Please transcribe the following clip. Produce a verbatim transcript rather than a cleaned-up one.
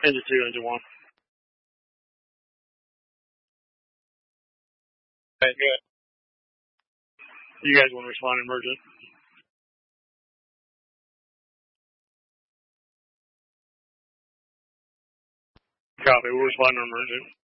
Engine two, engine one. Okay, good. You guys want to respond emergent? Copy. We'll respond to emergent.